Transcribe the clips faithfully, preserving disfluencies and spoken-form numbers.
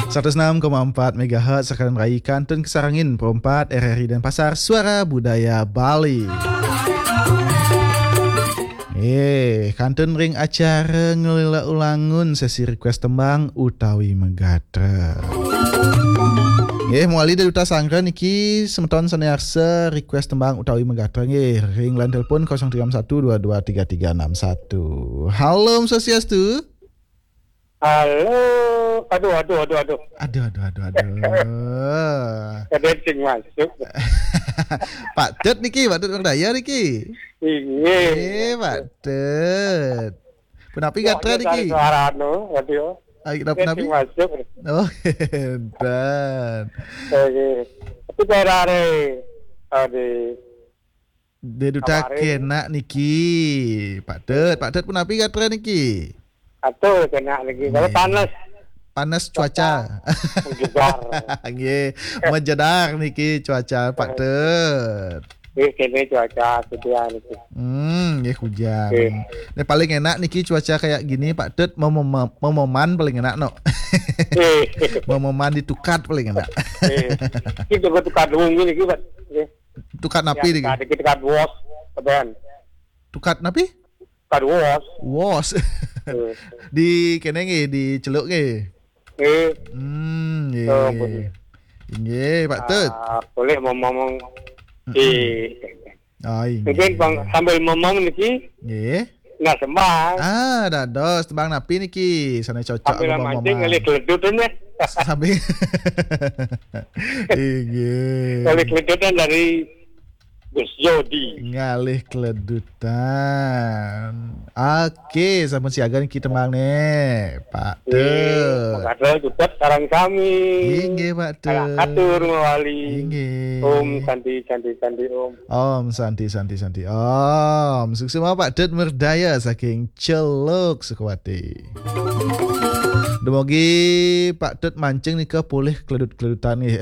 seratus enam koma empat megahertz Sekarang Rai Kantun Kesarangin Perempat R R I dan Pasar Suara Budaya Bali. Eh, Kantun ring acara ngelila ulangun sesi request tembang utawi megatra. Eh, muali dari Duta Sangka niki semeton sanearsa request tembang utawi megatra nggih. Ring line telepon nol tiga satu dua dua tiga tiga enam satu. Halo, Om Swastiastu. Halo, aduh, aduh, aduh, aduh. Aduh, aduh, aduh, aduh. Kedencing masuk. Pak Dut niki, Pak Dut berdaya niki. Iya. Eh, Pak Dut. Penapi gatra niki. Suara anu, radio. Ayo kita penapi. Masuk. Oh, dan. Oke. Tapi daerah ada De Duta kena niki. Pak Dut, Pak Dut penapi gatra niki. Atau kena lagi. Kalau panas. Panas cuaca. Menjedar. Nggih, menjedar niki cuaca Pak Dut. Eh, kene cuaca hujan itu. Hmm, nggih hujan. Ini paling enak niki cuaca kayak gini Pak Dut, mau momoman paling enak no. Momoman ditukat paling enak. Kita go tukat dulu ini iki, Pak. Tukat napi niki. Ada kita tukat wos, keban. Tukat napi? Tukat wos. Wos. Di kene nggih, di celuk nggih. Eh. Hmm, nggih. Nggih, Pak Dut. Boleh ngomong eh. Oh, iya. Mungkin bang sambil ngomong niki. Nggih. Nah, sembah. Ah, dados tembang napi niki. Sana cocok sambil mancing ngelih geledutan ya. Sambil. Nggih. Ngelih geledutan dari Gus Jody. Ngalih keledutan. Oke, sampun siaga niki tembang nih, Pak Dut. Ada juga sarang kami. Nggih, Pak Dut. Atur mawali. Nggih. Om Santi Santi Santi Om. Om Santi Santi Santi Om. Sukses sama Pak Dut Merdaya saking Celuk Sukawati. Demogi Pak Dut mancing nih ke boleh keledut-keledutan nih.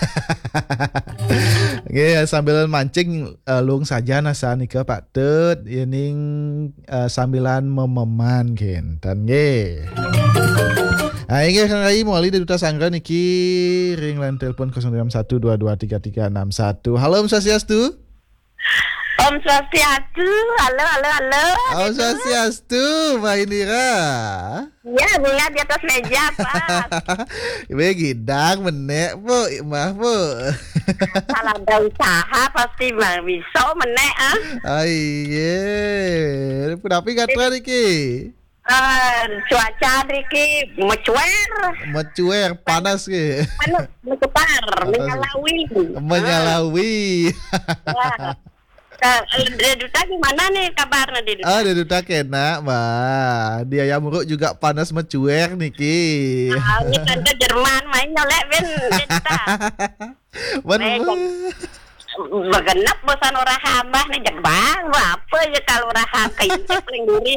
Nggih, sambil mancing uh, lung saja nasa nih ke Pak Dut ini uh, sambilan mememan kinten nggih. Ah inggih Kang Rai muali dari Duta Sangga niki ring line telepon nol enam satu dua dua tiga tiga enam satu. Halo Om Swastiastu. Om Swastiastu. Halo halo halo. Om Swastiastu, Mbak Indira. Ya, bunga di atas meja, Pak. Ibu gidang menek, Bu, Mbah, Bu. Kalau ada usaha pasti Bang bisa menek ah. Ah iya. Kenapa gatra niki? Uh, cuaca Riki mencuer, mencuer panas ke? Panas, mencuer, menyalawi. Menyalawi. Ya. Deduta gimana nih kabarnya Deduta? Ah, Deduta kena, Mbak. Dia yang muruk juga panas mencuer niki. Ah, ini kan ke Jerman main nyolek ben Deduta. Bener. Begenap bosan orang hambah nih Jepang apa ya kalau orang hambah kayak paling duri.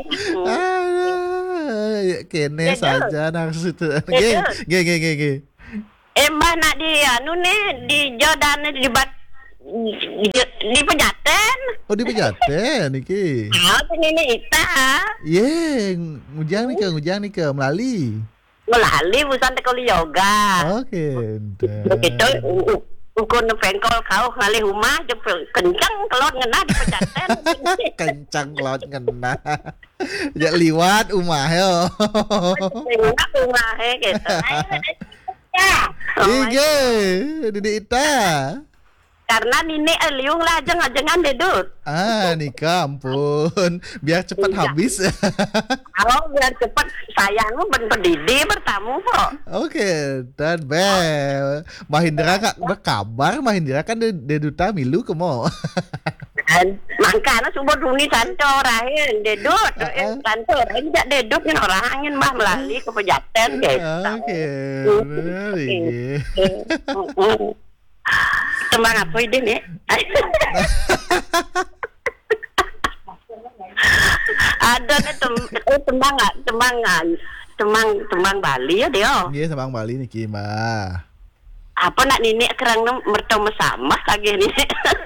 Ah, kene saja nafsu itu. Ge ge ge ge ge. Eh mbah nak di anu nih di Jordan di bat di, di Pejaten. Oh di Pejaten niki. Ah ini ita. Ye, ngujang nih ke ngujang nih ke melalui. Melalui busan tekoli yoga. Oke. Begitu ukur nepengkol kau ngalih rumah kencang kelot ngena di Pejaten. Kencang kelot ngena. Ya liwat rumah yo. Liwat rumah gitu. Ya. Ige, di ita. Karena nini eliung lah jeng-jengan dedut. Ah, nikah ampun. Biar cepat iya. Habis. Kalau biar cepat sayangmu ben pendidi bertamu kok. Oke, dan bel. Mahindra kak berkabar Mahindra kan deduta milu kemo. Makanya subuh duni santo rahin dedut. Santo rahin jak dedut kan orang angin mah melalui ke Pejaten gitu. Oke. Tembang apa ini nih? Ada nih tembang nggak? Tembang nggak? Tembang tembang Bali ya dia. Iya tembang Bali nih Kima. Apa nak nini kerang mertemu sama lagi nih?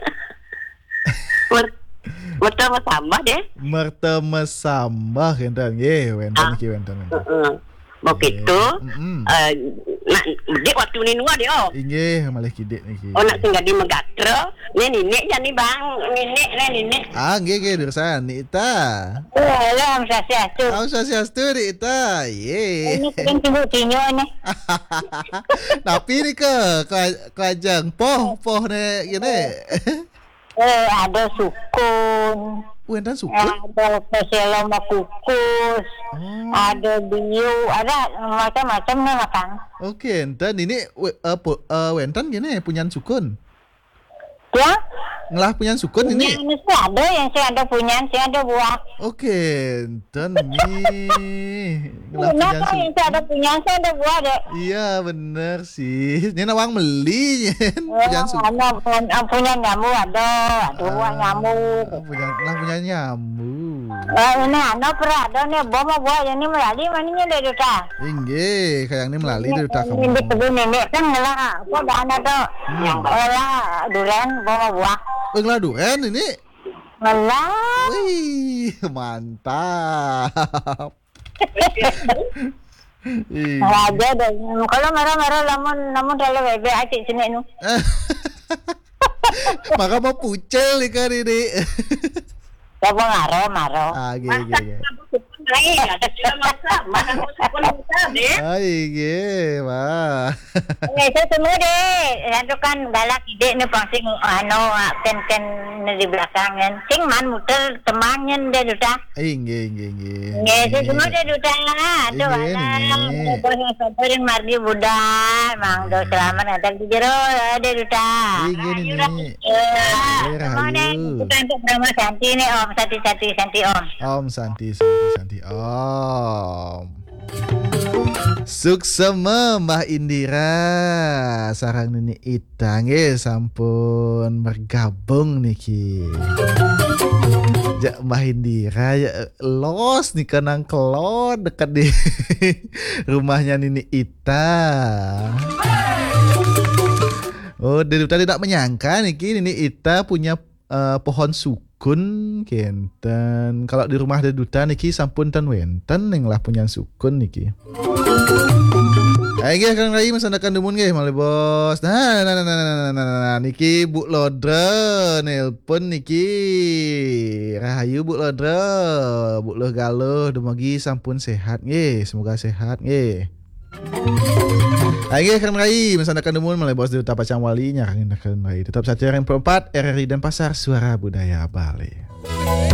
Mertemu sama deh. Mertemu sama kentan ye, wentan ki wentan. begitu. Mm-mm. Eh, nak dek waktu ni nuah dia. Oh. Inggih malih kidik niki. Oh nak tinggal di Megatra. Ni nenek je ni bang, nenek ni nenek. Ah nggih nggih Dursan Ita. Oh, lah masa tu. Au sasiastu Ita. Ye. Ini sering tunggu tinyo ni. Tapi ni ke kerajaan poh poh ne gini. Eh, ada sukun. Wentan suku. Ada peselama kukus. Oh. Ada biu, ada macam-macam ni makan. Okey, enten ini we- uh, po- uh, wentan gini punya sukun. Ya? Ngelah punya sukun ini. Yang mesti ada, yang saya ada punya, saya ada buah. Okey, enten ni. Ngelah Kenapa punya yang sukun. saya ada punya, saya ada buah dek. Iya bener sih. Ini nawang beli nyen. Punya sukun. Anak punya, punya nyamuk ada, ada buah nyamuk. Ah, punya lah punya nyamuk. Eh, ini anak pernah ada nih, bawa buah yang ini melalui maninya deh duta. Inggih, kayak ini melalui dari tak Ini di kamu. kebun nenek kan ngelah, apa dah anak tuh. Yang olah durian bawa buah. Oh, ngelah duren ini. Ngelah. Wih, mantap. Ih. Aja deh. Kalau marah-marah lamun lamun dalam bebe acik sini nu. Maka mau pucel ikan ini. Siapa marah marah. Ah, ge ge ge. Lain ada sudah masa mana pun masa deh. Ah, ge, wah. Eh saya semua deh. Itu kan galak ide ni pangsing ano ken ken di belakang kan. Sing man muter temannya deh duta. Inge inge inge. Nggih, saya semua deh duta. Aduh Ini, ini. alah. Boleh sabarin margi budak. Mang do selamat datang di jero deh duta. Inge ini. Eh, Rahayu. mau deh kita untuk drama Santi nih Om, Santi Santi Santi Om. Om Santi Santi Santi Om. Suksema Mbah Indira sarang Nini Ita nggih sampun bergabung niki. Jak Mbah Indira ya los nih kenang kelon dekat di rumahnya Nini Ita. Oh, dari tadi tidak menyangka niki Nini Ita punya uh, pohon sukun kenten. Kalau di rumah ada duta niki sampun ten wenten yang lah punya sukun niki. Ayo Kang Rai masanakan dumun nggih malih bos. Nah, nah, nah, nah, nah, nah, nah, nah, niki Bu Lodra nelpon niki. Rahayu Bu Lodra. Bu Loh Galuh dumugi sampun sehat nggih. Semoga sehat nggih. Ayo Kang Rai masanakan dumun malih bos di Duta Pacang Wali nya Kang Rai. Tetap saja yang perempat R R I dan Pasar Suara Budaya Bali.